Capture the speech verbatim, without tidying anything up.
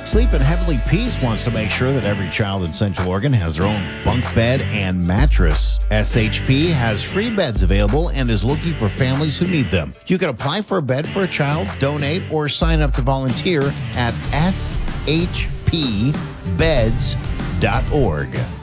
Sleep in Heavenly Peace wants to make sure that every child in Central Oregon has their own bunk bed and mattress. S H P has free beds available and is looking for families who need them. You can apply for a bed for a child, donate, or sign up to volunteer at s h p beds dot org.